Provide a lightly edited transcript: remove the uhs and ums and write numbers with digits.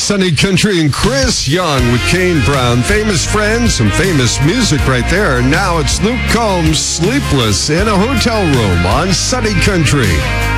Sunny Country and Chris Young with Kane Brown. Famous friends, some famous music right there. Now it's Luke Combs, Sleepless in a Hotel Room on Sunny Country.